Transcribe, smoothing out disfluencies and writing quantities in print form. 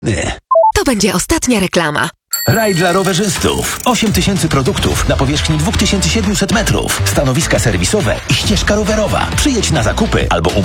To będzie ostatnia reklama. Raj dla rowerzystów. 8000 produktów na powierzchni 2700 metrów. Stanowiska serwisowe i ścieżka rowerowa. Przyjedź na zakupy albo umów